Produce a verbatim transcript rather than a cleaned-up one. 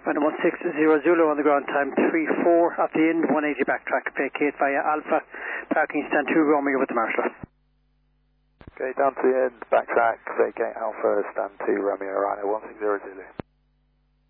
Runway one six zero Zulu on the ground, time three four. At the end, one eighty backtrack, vacate via Alpha, parking stand two, Romeo with the Marshal. Okay, down to the end, backtrack, vacate Alpha, stand two, Romeo, Rhino one six zero Zulu.